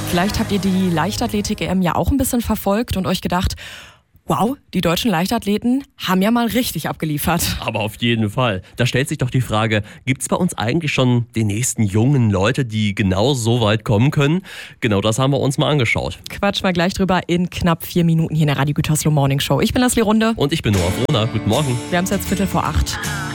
Vielleicht habt ihr die Leichtathletik-EM ja auch ein bisschen verfolgt und euch gedacht, wow, die deutschen Leichtathleten haben ja mal richtig abgeliefert. Aber auf jeden Fall. Da stellt sich doch die Frage, gibt es bei uns eigentlich schon die nächsten jungen Leute, die genau so weit kommen können? Genau das haben wir uns mal angeschaut. Quatsch mal gleich drüber in knapp 4 Minuten hier in der Radio Gütersloh Morning Show. Ich bin Leslie Runde. Und ich bin Noah Brunner. Guten Morgen. Wir haben es jetzt 7:45.